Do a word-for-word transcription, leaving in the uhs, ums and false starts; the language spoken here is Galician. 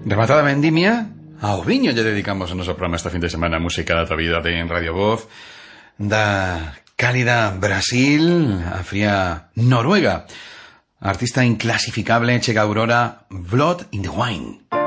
Rematada a vendimia, ao viño lle dedicamos o noso programa esta fin de semana, música da tua vida de en Radio Voz, da cálida Brasil, a fría Noruega. Artista inclasificable chega a Aurora, Blood in the Wine.